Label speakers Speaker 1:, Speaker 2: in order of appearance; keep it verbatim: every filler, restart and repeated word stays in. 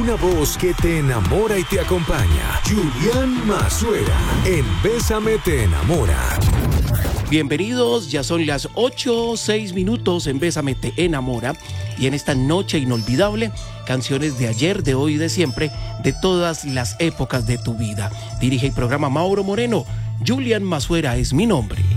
Speaker 1: Una voz que te enamora y te acompaña. Julián Mazuera, en Bésame te enamora.
Speaker 2: Bienvenidos, ya son las ocho, seis minutos en Bésame te enamora. Y en esta noche inolvidable, canciones de ayer, de hoy y de siempre, de todas las épocas de tu vida. Dirige el programa Mauro Moreno. Julián Mazuera es mi nombre.